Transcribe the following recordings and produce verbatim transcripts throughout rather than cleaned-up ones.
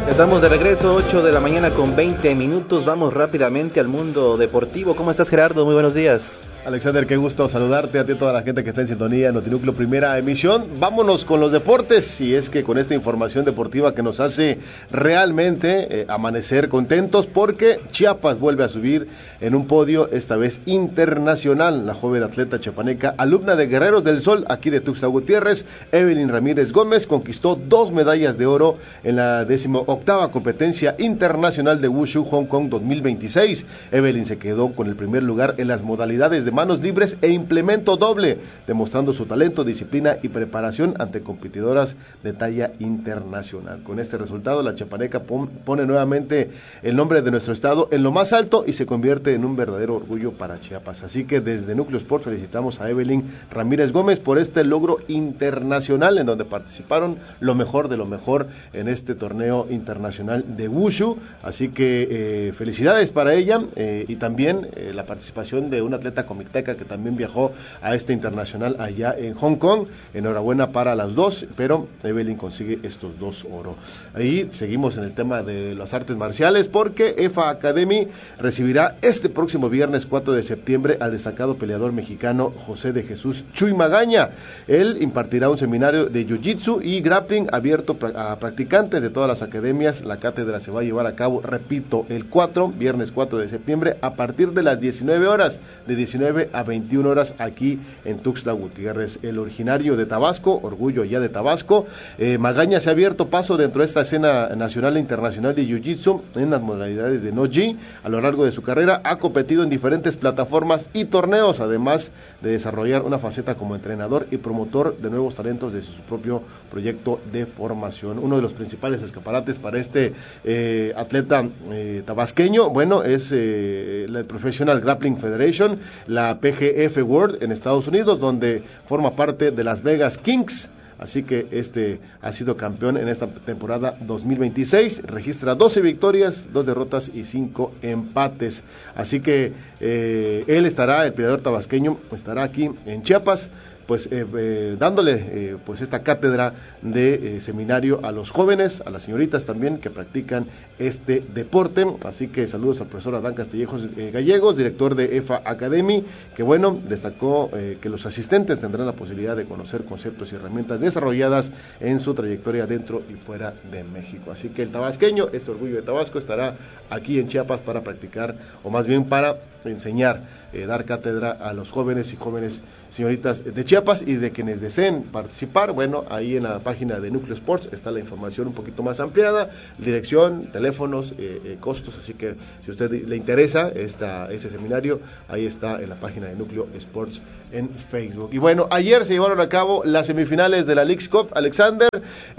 Estamos de regreso, ocho de la mañana con veinte minutos. Vamos rápidamente al mundo deportivo. ¿Cómo estás, Gerardo? Muy buenos días. Alexander, qué gusto saludarte, a ti y a toda la gente que está en sintonía en Notinúcleo Primera Emisión. Vámonos con los deportes, y es que con esta información deportiva que nos hace realmente eh, amanecer contentos, porque Chiapas vuelve a subir en un podio, esta vez internacional. La joven atleta chiapaneca, alumna de Guerreros del Sol, aquí de Tuxtla Gutiérrez, Evelyn Ramírez Gómez, conquistó dos medallas de oro en la decimoctava competencia internacional de Wushu Hong Kong dos mil veintiséis. Evelyn se quedó con el primer lugar en las modalidades de manos libres e implemento doble, demostrando su talento, disciplina y preparación ante competidoras de talla internacional. Con este resultado, la chiapaneca pone nuevamente el nombre de nuestro estado en lo más alto y se convierte en un verdadero orgullo para Chiapas. Así que desde Núcleo Sport felicitamos a Evelyn Ramírez Gómez por este logro internacional, en donde participaron lo mejor de lo mejor en este torneo internacional de Wushu. Así que eh, felicidades para ella, eh, y también eh, la participación de un atleta comiteca que también viajó a este internacional allá en Hong Kong. Enhorabuena para las dos, pero Evelyn consigue estos dos oro. Ahí seguimos en el tema de las artes marciales, porque E F A Academy recibirá este próximo viernes cuatro de septiembre al destacado peleador mexicano José de Jesús Chuy Magaña. Él impartirá un seminario de jiu-jitsu y grappling abierto a practicantes de todas las academias. La cátedra se va a llevar a cabo, repito, el cuatro, viernes cuatro de septiembre, a partir de las diecinueve horas, de diecinueve a veintiuna horas, aquí en Tuxtla Gutiérrez. El originario de Tabasco, orgullo ya de Tabasco, eh, Magaña se ha abierto paso dentro de esta escena nacional e internacional de jiu-jitsu en las modalidades de no-gi. A lo largo de su carrera ha competido en diferentes plataformas y torneos, además de desarrollar una faceta como entrenador y promotor de nuevos talentos desde su propio proyecto de formación. Uno de los principales escaparates para este eh, atleta eh, tabasqueño, bueno, es eh, la Professional Grappling Federation, la P G F World en Estados Unidos, donde forma parte de Las Vegas Kings. Así que este ha sido campeón en esta temporada dos mil veintiséis, registra doce victorias, dos derrotas y cinco empates. Así que eh, él estará, el peleador tabasqueño, estará aquí en Chiapas, pues eh, eh, dándole eh, pues esta cátedra de eh, seminario a los jóvenes, a las señoritas también que practican este deporte. Así que saludos al profesor Adán Castillejos eh, Gallegos, director de E F A Academy, que bueno, destacó eh, que los asistentes tendrán la posibilidad de conocer conceptos y herramientas desarrolladas en su trayectoria dentro y fuera de México. Así que el tabasqueño, este orgullo de Tabasco, estará aquí en Chiapas para practicar, o más bien para enseñar, eh, dar cátedra a los jóvenes y jóvenes señoritas de Chiapas, y de quienes deseen participar, bueno, ahí en la página de Núcleo Sports está la información un poquito más ampliada, dirección, teléfonos, eh, eh, costos. Así que si a usted le interesa esta, este seminario, ahí está en la página de Núcleo Sports en Facebook. Y bueno, ayer se llevaron a cabo las semifinales de la Leagues Cup, Alexander,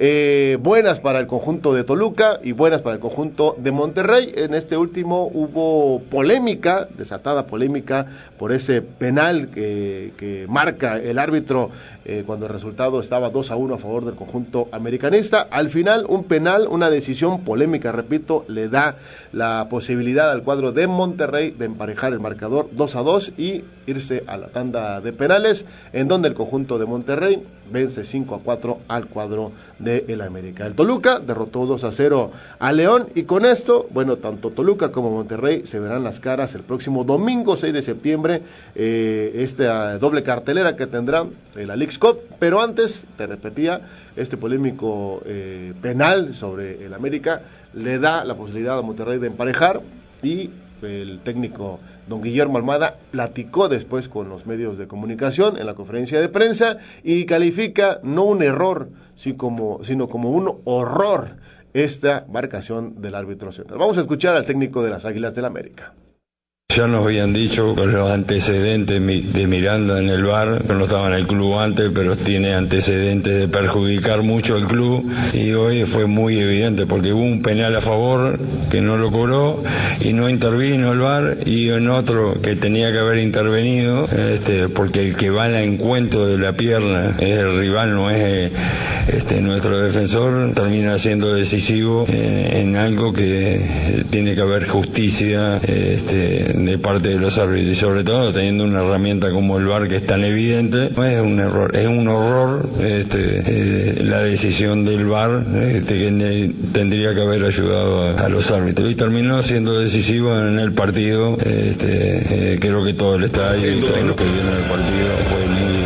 eh, buenas para el conjunto de Toluca y buenas para el conjunto de Monterrey. En este último hubo polémica, desatada polémica, por ese penal que, que marca el árbitro eh, cuando el resultado estaba dos a uno a favor del conjunto americanista. Al final, un penal, una decisión polémica, repito, le da la posibilidad al cuadro de Monterrey de emparejar el marcador dos a dos y irse a la tanda de penales, en donde el conjunto de Monterrey vence cinco a cuatro al cuadro de el América. El Toluca derrotó dos a cero a León, y con esto, bueno, tanto Toluca como Monterrey se verán las caras el próximo domingo seis de septiembre, eh, esta doble cartelera que tendrá eh, la Leagues Cup. Pero antes, te repetía, este polémico eh, penal sobre el América le da la posibilidad a Monterrey de emparejar, y el técnico don Guillermo Almada platicó después con los medios de comunicación en la conferencia de prensa y califica no un error, sino como, sino como un horror esta marcación del árbitro central. Vamos a escuchar al técnico de las Águilas del América. Ya nos habían dicho con los antecedentes de Miranda en el V A R, que no estaba en el club antes, pero tiene antecedentes de perjudicar mucho al club, y hoy fue muy evidente porque hubo un penal a favor que no lo cobró y no intervino el V A R, y en otro que tenía que haber intervenido, este, porque el que va al encuentro de la pierna es el rival, no es este, nuestro defensor termina siendo decisivo eh, en algo que tiene que haber justicia este, de parte de los árbitros, y sobre todo teniendo una herramienta como el V A R que es tan evidente. No es un error, es un horror este, eh, la decisión del V A R este, que tendría que haber ayudado a, a los árbitros, y terminó siendo decisivo en el partido. Este, eh, creo que todo el estadio y todos los que vieron el partido fue muy...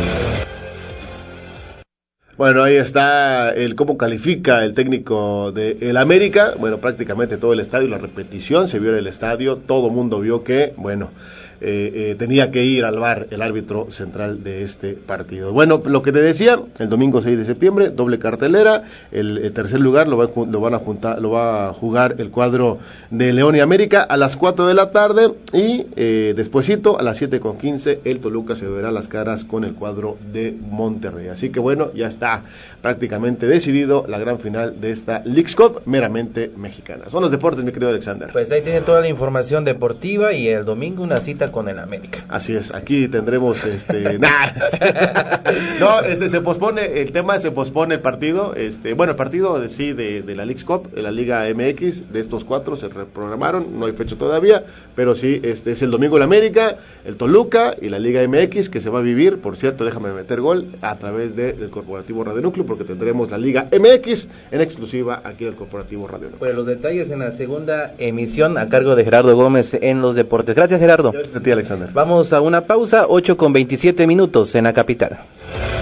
Bueno, ahí está el cómo califica el técnico de el América. Bueno, prácticamente todo el estadio, la repetición se vio en el estadio, todo mundo vio que, bueno, eh, eh, tenía que ir al V A R el árbitro central de este partido. Bueno, lo que te decía, el domingo seis de septiembre, doble cartelera, el, el tercer lugar lo, va, lo van a juntar, lo va a jugar el cuadro de León y América a las cuatro de la tarde, y eh, despuesito a las siete con quince el Toluca se verá las caras con el cuadro de Monterrey. Así que bueno, ya está prácticamente decidido la gran final de esta Leagues Cup meramente mexicana. Son los deportes, mi querido Alexander. Pues ahí tiene toda la información deportiva, y el domingo una cita con el América. Así es, aquí tendremos este nada. No, este se pospone el tema, se pospone el partido, este, bueno, el partido de, sí de, de la Leagues Cup, de la Liga M X, de estos cuatro se reprogramaron, no hay fecha todavía, pero sí, este es el domingo el América, el Toluca y la Liga M X, que se va a vivir, por cierto, déjame meter gol, a través de, del Corporativo Radio Núcleo, porque tendremos la Liga M X en exclusiva aquí del Corporativo Radio Núcleo. Pues los detalles en la segunda emisión a cargo de Gerardo Gómez en los deportes. Gracias, Gerardo. Gracias a ti, Alexander. Vamos a una pausa, ocho con veintisiete minutos en la capital.